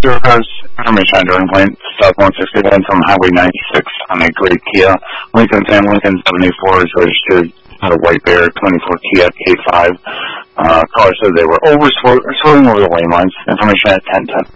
Zero cars, information on Jordan Plain, South 161 from Highway 96 on a gray Kia. Lincoln Sam Lincoln 74 is registered at a White Bear 24 Kia K5. Caller said they were swerving over the lane lines. Information at 1010.